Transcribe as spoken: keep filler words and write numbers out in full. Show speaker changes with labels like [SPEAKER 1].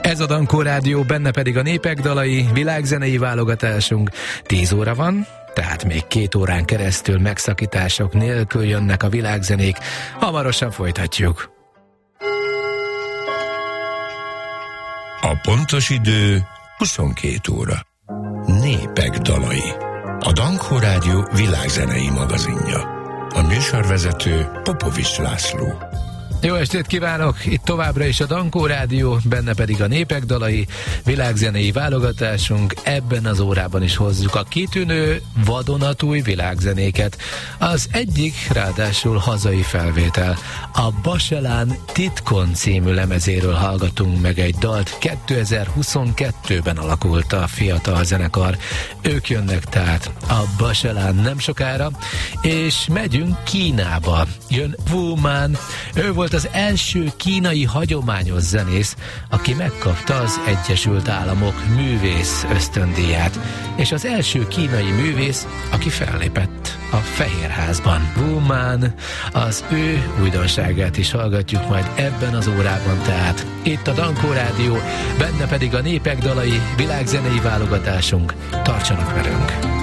[SPEAKER 1] Ez a Dankó Rádió, benne pedig a népek dalai, világzenei válogatásunk. Tíz óra van, tehát még két órán keresztül megszakítások nélkül jönnek a világzenék. Hamarosan folytatjuk.
[SPEAKER 2] A pontos idő huszonkét óra. Népek dalai. A Dankó Rádió világzenei magazinja. A műsorvezető Popovics László.
[SPEAKER 1] Jó estét kívánok! Itt továbbra is a Dankó Rádió, benne pedig a népek dalai, világzenei válogatásunk. Ebben az órában is hozzuk a kitűnő, vadonatúj világzenéket. Az egyik ráadásul hazai felvétel. A Baselán Titkon című lemezéről hallgatunk meg egy dalt. kétezer-huszonkettőben alakult a fiatal zenekar. Ők jönnek tehát a Baselán nem sokára, és megyünk Kínába. Jön Wu Man. Ő volt az első kínai hagyományos zenész, aki megkapta az Egyesült Államok művész ösztöndíját, és az első kínai művész, aki fellépett a Fehérházban. Wu Man, az ő újdonságát is hallgatjuk majd ebben az órában, tehát itt a Dankó Rádió, benne pedig a népek dalai, világzenei válogatásunk. Tartsanak velünk!